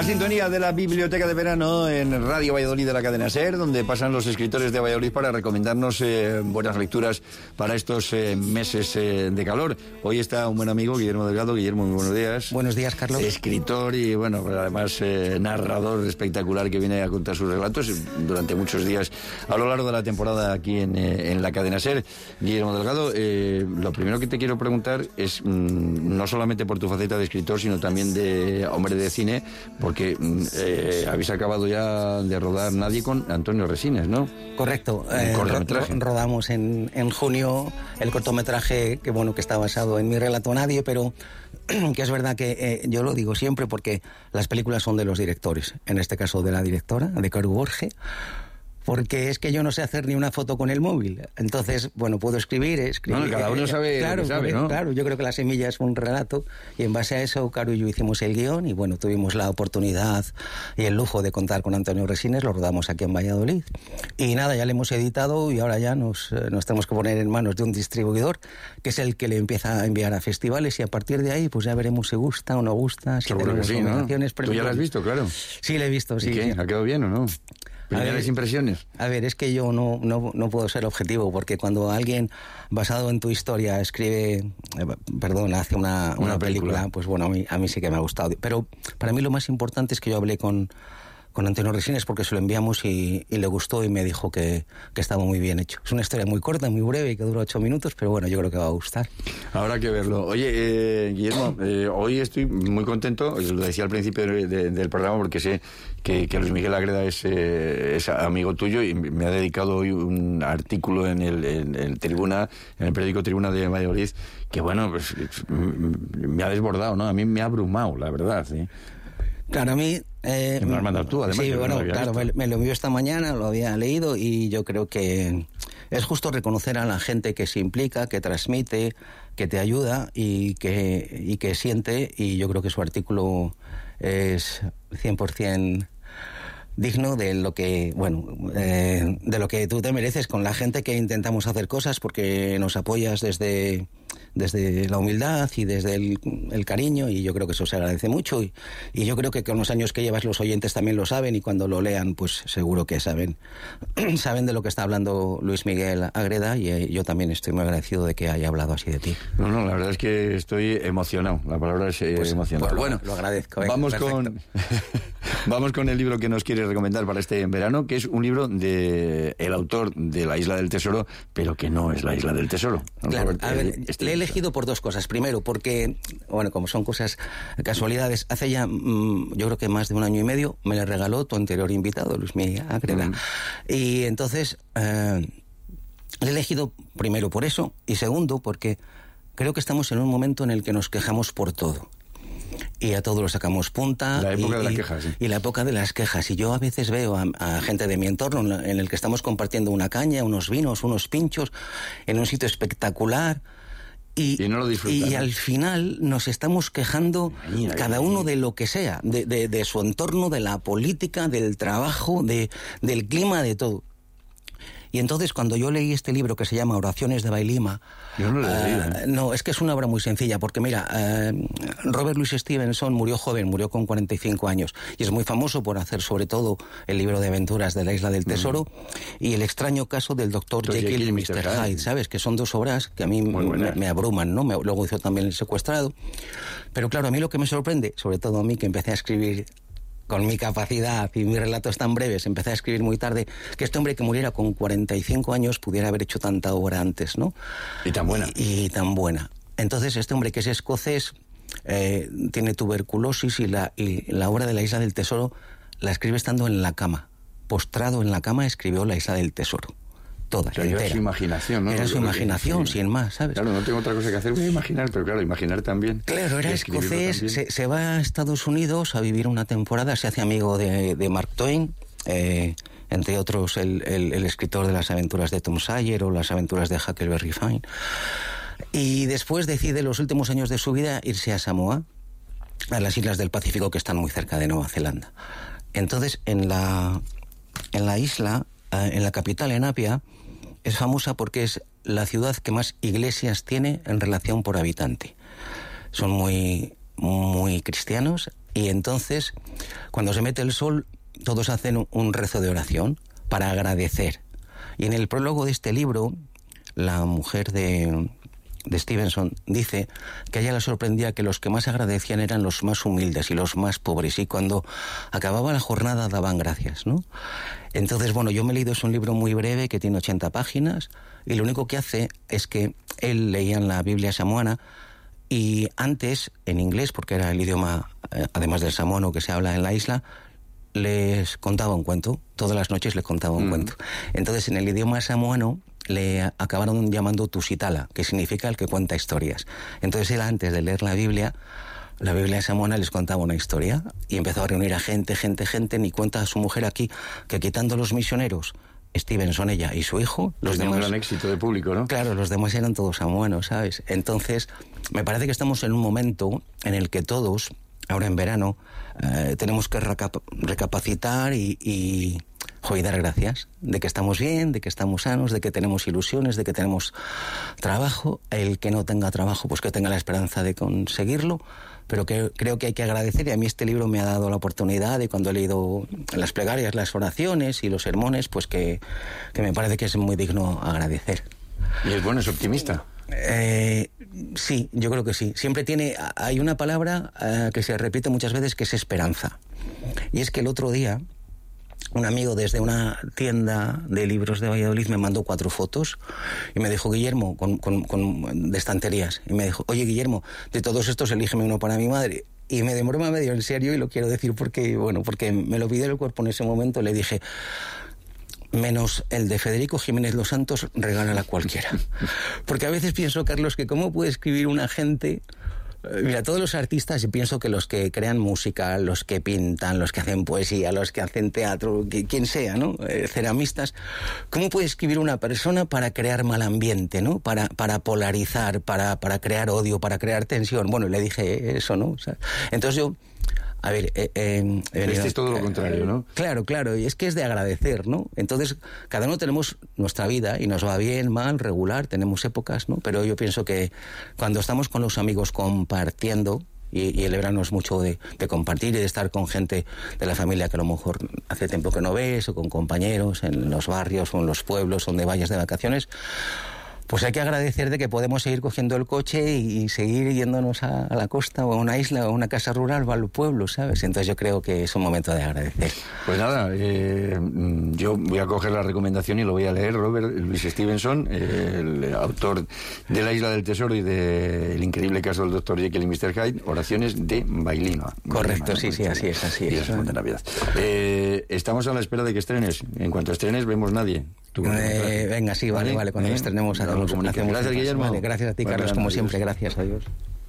sintonía de la Biblioteca de Verano en Radio Valladolid de la cadena SER, donde pasan los escritores de Valladolid para recomendarnos buenas lecturas para estos meses de calor. Hoy está un buen amigo, Guillermo Delgado. Guillermo, muy buenos días. Buenos días, Carlos. Escritor y, bueno, además narrador espectacular que viene a contar sus relatos durante muchos días a lo largo de la temporada aquí en la cadena SER. Guillermo Delgado, lo primero que te quiero preguntar es no solamente por tu faceta de escritor, sino también de hombre de cine, porque habéis acabado ya de rodar Nadie con Antonio Resines, ¿no? Correcto. Rodamos en junio el cortometraje que está basado en mi relato Nadie, pero que es verdad que yo lo digo siempre porque las películas son de los directores, en este caso de la directora, de Caru Borge, porque es que yo no sé hacer ni una foto con el móvil. Entonces, puedo escribir. Bueno, cada uno sabe claro, lo que sabe, ¿no? Claro, yo creo que La semilla es un relato, y en base a eso, Caru y yo hicimos el guión, y tuvimos la oportunidad y el lujo de contar con Antonio Resines, lo rodamos aquí en Valladolid. Y nada, ya le hemos editado, y ahora ya nos tenemos que poner en manos de un distribuidor, que es el que le empieza a enviar a festivales, y a partir de ahí, pues ya veremos si gusta o no gusta, si seguro tenemos nominaciones. ¿Tú ya lo has visto, claro? Sí, lo he visto, sí. ¿Y qué? ¿Ha quedado bien o no? ¿Primeras impresiones? A ver, es que yo no puedo ser objetivo, porque cuando alguien basado en tu historia escribe, hace una película, pues a mí sí que me ha gustado. Pero para mí lo más importante es que yo hablé con Antonio Resines, porque se lo enviamos y le gustó, y me dijo que estaba muy bien hecho. Es una historia muy corta, muy breve, y que dura 8 minutos, pero yo creo que va a gustar. Habrá que verlo. Oye, Guillermo, hoy estoy muy contento, lo decía al principio del programa, porque sé que Luis Miguel Agreda es amigo tuyo, y me ha dedicado hoy un artículo en el Tribuna, en el periódico Tribuna de Valladolid, que pues me ha desbordado, ¿no? A mí me ha abrumado, la verdad, ¿sí? Claro, a mí... me lo has mandado tú, además. Sí, claro, me lo envió esta mañana, lo había leído, y yo creo que es justo reconocer a la gente que se implica, que transmite, que te ayuda y que siente, y yo creo que su artículo es 100% digno de lo que de lo que tú te mereces, con la gente que intentamos hacer cosas, porque nos apoyas desde la humildad y desde el cariño, y yo creo que eso se agradece mucho, y yo creo que con los años que llevas los oyentes también lo saben, y cuando lo lean pues seguro que saben de lo que está hablando Luis Miguel Agreda, y yo también estoy muy agradecido de que haya hablado así de ti. No, la verdad es que estoy emocionado, la palabra es emocionado. Pues lo agradezco. Vamos con el libro que nos quieres recomendar para este verano, que es un libro de el autor de La Isla del Tesoro, pero que no es La Isla del Tesoro. Claro, a ver, le he elegido por dos cosas. Primero, porque, como son cosas, casualidades, hace ya, yo creo que más de 1 año y medio, me le regaló tu anterior invitado, Luis Miguel Agreda. Y entonces, le he elegido primero por eso, y segundo, porque creo que estamos en un momento en el que nos quejamos por todo. Y a todo lo sacamos punta. La época de las quejas, sí. Y la época de las quejas. Y yo a veces veo a gente de mi entorno en el que estamos compartiendo una caña, unos vinos, unos pinchos, en un sitio espectacular. Y no lo disfrutan. Y al final nos estamos quejando cada uno de lo que sea, de su entorno, de la política, del trabajo, del clima, de todo. Y entonces, cuando yo leí este libro que se llama Oraciones de Bailima... Yo no lo he leído. No, es que es una obra muy sencilla, porque mira, Robert Louis Stevenson murió joven, murió con 45 años, y es muy famoso por hacer sobre todo el libro de aventuras de La Isla del Tesoro y El extraño caso del Dr. Jekyll y Mr. Hyde, ¿sabes? Que son 2 obras que a mí me abruman, ¿no? Luego hizo también El secuestrado. Pero claro, a mí lo que me sorprende, sobre todo a mí que empecé a escribir con mi capacidad y mis relatos tan breves, empecé a escribir muy tarde, que este hombre que muriera con 45 años pudiera haber hecho tanta obra antes, ¿no? Y tan buena. Y tan buena. Entonces, este hombre que es escocés, tiene tuberculosis, y la obra de La Isla del Tesoro la escribe estando en la cama. Postrado en la cama escribió La Isla del Tesoro. Toda, era su imaginación, ¿no? Era su imaginación, sin más, ¿sabes? Claro, no tengo otra cosa que hacer, voy a imaginar, pero claro, imaginar también. Claro, era escocés, se va a Estados Unidos a vivir una temporada, se hace amigo de Mark Twain, entre otros el escritor de Las aventuras de Tom Sawyer o Las aventuras de Huckleberry Finn. Y después decide los últimos años de su vida irse a Samoa, a las islas del Pacífico que están muy cerca de Nueva Zelanda. Entonces, en la isla, en la capital, en Apia, es famosa porque es la ciudad que más iglesias tiene en relación por habitante. Son muy cristianos, Y entonces, cuando se mete el sol, todos hacen un rezo de oración para agradecer. Y en el prólogo de este libro, la mujer de Stevenson dice que a ella le sorprendía que los que más agradecían eran los más humildes y los más pobres, y cuando acababa la jornada daban gracias, ¿no? Entonces, bueno, yo me he leído, es un libro muy breve que tiene 80 páginas, y lo único que hace es que él leía en la Biblia samoana, y antes, en inglés, porque era el idioma, además del samoano que se habla en la isla, les contaba un cuento. Todas las noches les contaba un cuento. Entonces, en el idioma samoano le acabaron llamando Tusitala, que significa el que cuenta historias. Entonces él, antes de leer la Biblia samoana, les contaba una historia y empezó a reunir a gente, ni cuenta a su mujer aquí que, quitando los misioneros, Stevenson, ella y su hijo, los demás... un gran éxito de público, ¿no? Claro, los demás eran todos samoanos, ¿sabes? Entonces, me parece que estamos en un momento en el que todos, ahora en verano, tenemos que recapacitar y dar gracias de que estamos bien, de que estamos sanos, de que tenemos ilusiones, de que tenemos trabajo. El que no tenga trabajo, pues que tenga la esperanza de conseguirlo, pero que creo que hay que agradecer, y a mí este libro me ha dado la oportunidad, y cuando he leído las plegarias, las oraciones y los sermones, pues que me parece que es muy digno agradecer. ¿Y es bueno, es optimista? Sí, yo creo que sí. Siempre hay una palabra que se repite muchas veces, que es esperanza. Y es que el otro día un amigo desde una tienda de libros de Valladolid me mandó 4 fotos y me dijo, Guillermo, de estanterías, y me dijo, oye, Guillermo, de todos estos elígeme uno para mi madre. Y me demoró medio en serio, y lo quiero decir porque me lo pidió el cuerpo en ese momento. Le dije, menos el de Federico Jiménez Los Santos, regálala a cualquiera. Porque a veces pienso, Carlos, que cómo puede escribir una gente... Mira, todos los artistas, yo pienso que los que crean música, los que pintan, los que hacen poesía, los que hacen teatro, quien sea, ¿no? Ceramistas, ¿cómo puede escribir una persona para crear mal ambiente, ¿no? Para polarizar, para crear odio, para crear tensión. Bueno, le dije eso, ¿no? O sea, entonces yo... A ver, es todo lo contrario, ¿no? Claro, y es que es de agradecer, ¿no? Entonces, cada uno tenemos nuestra vida y nos va bien, mal, regular, tenemos épocas, ¿no? Pero yo pienso que cuando estamos con los amigos compartiendo, y el verano es mucho de compartir y de estar con gente de la familia que a lo mejor hace tiempo que no ves, o con compañeros en los barrios o en los pueblos donde vayas de vacaciones, pues hay que agradecer de que podemos seguir cogiendo el coche y seguir yéndonos a la costa o a una isla o a una casa rural o al pueblo, ¿sabes? Entonces yo creo que es un momento de agradecer. Pues nada, yo voy a coger la recomendación y lo voy a leer. Robert Louis Stevenson, el autor de La Isla del Tesoro y de El increíble caso del Dr. Jekyll y Mr. Hyde, Oraciones de Bailima. Correcto, sí, así es. De Navidad. Estamos a la espera de que estrenes. En cuanto estrenes, vemos Nadie. Venga, sí, vale, cuando estrenemos hacemos Gracias, Guillermo. Vale, gracias a ti, Carlos, como siempre, gracias a Dios.